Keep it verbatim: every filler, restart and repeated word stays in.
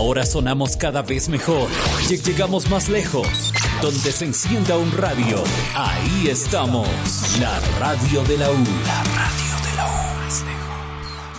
Ahora sonamos cada vez mejor. Lleg- Llegamos más lejos. Donde se encienda un radio, ahí estamos. La radio de la U. La radio de la U.